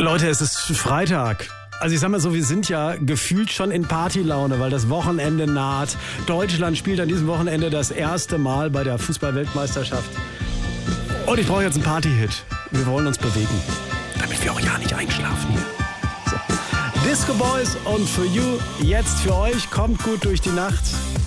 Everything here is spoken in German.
Leute, es ist Freitag. Also ich sag mal so, wir sind ja gefühlt schon in Partylaune, weil das Wochenende naht. Deutschland spielt an diesem Wochenende das erste Mal bei der Fußball-Weltmeisterschaft. Und ich brauche jetzt einen Party-Hit. Wir wollen uns bewegen, damit wir auch ja nicht einschlafen hier. So. Disco Boys und For You jetzt für euch. Kommt gut durch die Nacht.